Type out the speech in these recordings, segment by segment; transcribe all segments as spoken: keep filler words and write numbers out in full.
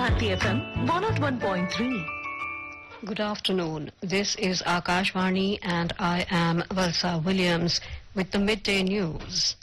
Bharti F M one oh one point three. Good afternoon. This is Akashvani and I am Valsa Williams with the midday news.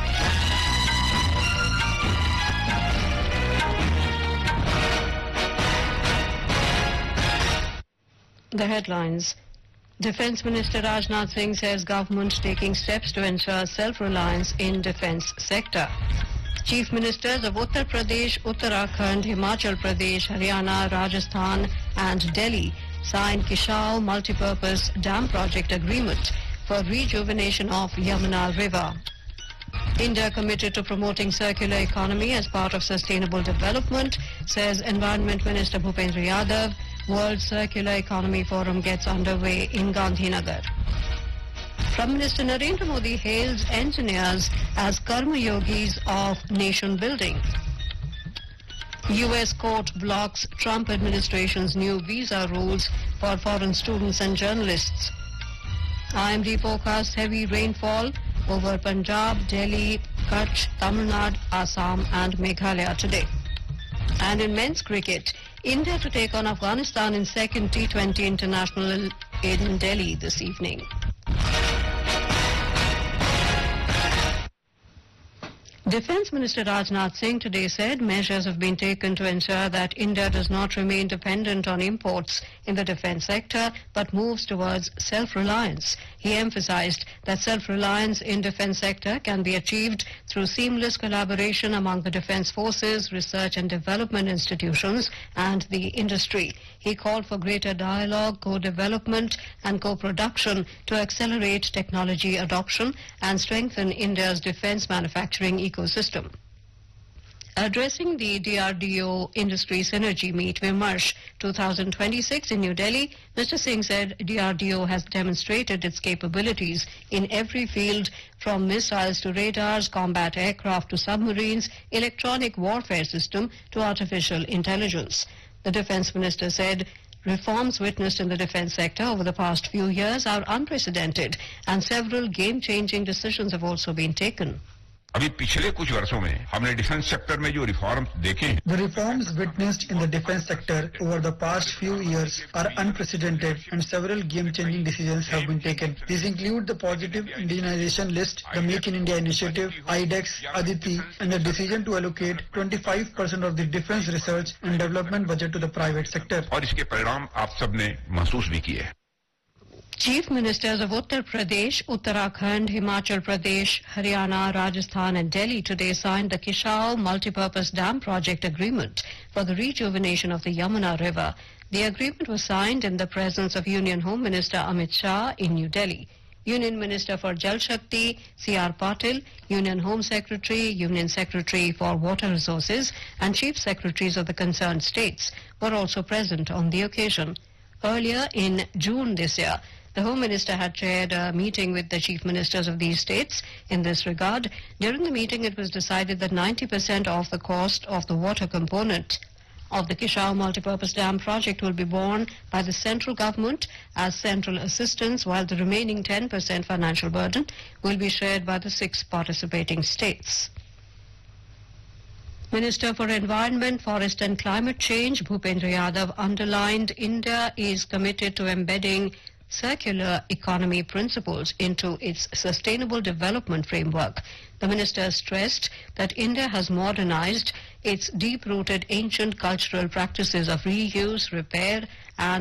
The headlines. Defence Minister Rajnath Singh says government taking steps to ensure self-reliance in defence sector. Chief Ministers of Uttar Pradesh, Uttarakhand, Himachal Pradesh, Haryana, Rajasthan and Delhi signed Kishau Multipurpose Dam Project Agreement for rejuvenation of Yamuna River. India committed to promoting circular economy as part of sustainable development, says Environment Minister Bhupendra Yadav. World Circular Economy Forum gets underway in Gandhinagar. Prime Minister Narendra Modi hails engineers as Karma Yogis of nation building. U S court blocks Trump administration's new visa rules for foreign students and journalists. I M D forecasts heavy rainfall over Punjab, Delhi, Kutch, Tamil Nadu, Assam and Meghalaya today. And in men's cricket, India to take on Afghanistan in second T twenty international in Delhi this evening. Defence Minister Rajnath Singh today said measures have been taken to ensure that India does not remain dependent on imports in the defence sector but moves towards self-reliance. He emphasised that self-reliance in defence sector can be achieved through seamless collaboration among the defence forces, research and development institutions and the industry. He called for greater dialogue, co-development and co-production to accelerate technology adoption and strengthen India's defence manufacturing ecosystem. Addressing the D R D O Industry Synergy Meet Vimarsh twenty twenty-six in New Delhi, Mister Singh said D R D O has demonstrated its capabilities in every field from missiles to radars, combat aircraft to submarines, electronic warfare system to artificial intelligence. The Defence Minister said reforms witnessed in the defence sector over the past few years are unprecedented and several game-changing decisions have also been taken. अभी पिछले कुछ वर्षों में हमने defence sector में जो reform देखे हैं The reforms witnessed in the defense sector over the past few years are unprecedented and several game-changing decisions have been taken. These include the positive indigenization list, the Make in India initiative, I DEX, Aditi, and the decision to allocate twenty-five percent of the defense research and development budget to the private sector. और इसके परिणाम आप सबने महसूस भी किए हैं. Chief Ministers of Uttar Pradesh, Uttarakhand, Himachal Pradesh, Haryana, Rajasthan and Delhi today signed the Kishau Multipurpose Dam Project Agreement for the rejuvenation of the Yamuna River. The agreement was signed in the presence of Union Home Minister Amit Shah in New Delhi. Union Minister for Jal Shakti, C R Patil, Union Home Secretary, Union Secretary for Water Resources and Chief Secretaries of the concerned states were also present on the occasion. Earlier in June this year, the Home Minister had chaired a meeting with the Chief Ministers of these states in this regard. During the meeting, it was decided that ninety percent of the cost of the water component of the Kishau Multipurpose Dam project will be borne by the central government as central assistance, while the remaining ten percent financial burden will be shared by the six participating states. Minister for Environment, Forest and Climate Change, Bhupendra Yadav, underlined India is committed to embedding circular economy principles into its sustainable development framework. The minister stressed that India has modernized its deep-rooted ancient cultural practices of reuse, repair and